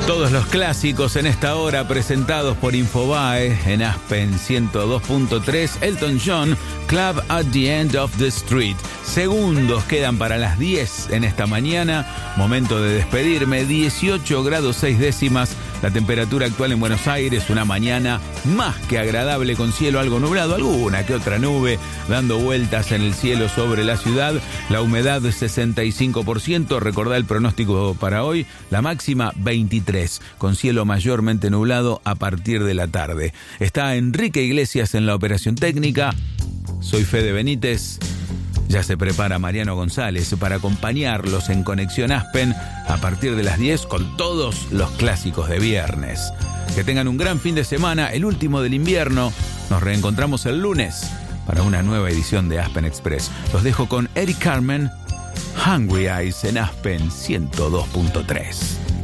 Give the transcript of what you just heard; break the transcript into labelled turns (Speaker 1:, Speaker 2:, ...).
Speaker 1: Todos los clásicos en esta hora presentados por Infobae en Aspen 102.3. Elton John, Club at the End of the Street. Segundos quedan para las 10 en esta mañana. Momento de despedirme. 18 grados 6 décimas. La temperatura actual en Buenos Aires, una mañana más que agradable con cielo algo nublado, alguna que otra nube dando vueltas en el cielo sobre la ciudad. La humedad 65%, recordá el pronóstico para hoy, la máxima 23, con cielo mayormente nublado a partir de la tarde. Está Enrique Iglesias en la operación técnica, soy Fede Benítez. Ya se prepara Mariano González para acompañarlos en Conexión Aspen a partir de las 10 con todos los clásicos de viernes. Que tengan un gran fin de semana, el último del invierno. Nos reencontramos el lunes para una nueva edición de Aspen Express. Los dejo con Eric Carmen, Hungry Eyes en Aspen 102.3.